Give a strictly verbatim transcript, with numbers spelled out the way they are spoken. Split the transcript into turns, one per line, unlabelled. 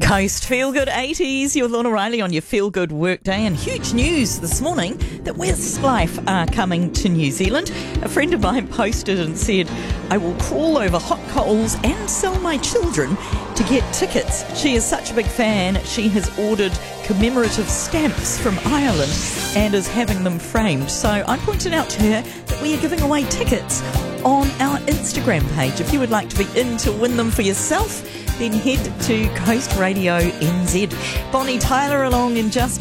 Coast Feel Good eighties, you're Lorna Riley on your Feel Good Workday, and huge news this morning that Westlife are coming to New Zealand. A friend of mine posted and said, I will crawl over hot coals and sell my children to get tickets. She is such a big fan, she has ordered commemorative stamps from Ireland and is having them framed. So I pointed out to her that we are giving away tickets on our Instagram page. If you would like to be in to win them for yourself, then head to Coast Radio N Z. Bonnie Tyler along in just